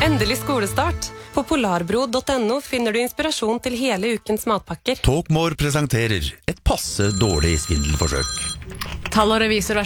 Endelig skolestart. På polarbro.no finner du inspirasjon til hele ukens matpakker. Talkmore presenterer et passe dårlig svindelforsøk. Tall og revisor